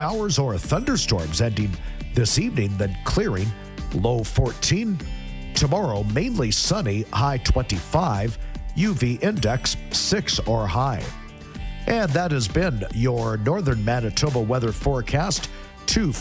hours or thunderstorms ending this evening, then clearing, low 14. Tomorrow, mainly sunny, high 25, UV index 6 or high. And that has been your Northern Manitoba weather forecast.